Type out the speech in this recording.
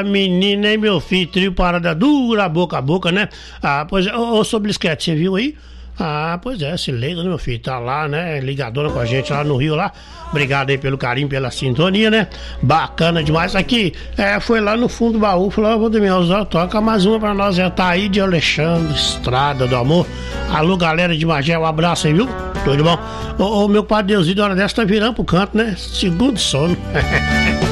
Menina, hein, meu filho, trio parada dura, boca a boca, né? Ah, pois é, ô Soblisquete, você viu aí? Ah, pois é, Cileida, né, meu filho, tá lá, né, ligadona com a gente lá no Rio, lá. Obrigado aí pelo carinho, pela sintonia, né? Bacana demais. Aqui, foi lá no fundo do baú, falou, Valdemir, toca mais uma pra nós, tá aí de Alexandre, Estrada do Amor. Alô, galera de Magé, um abraço aí, viu? Tudo bom? Ô, meu padre Deusito, hora dessa tá virando pro canto, né? Segundo sono.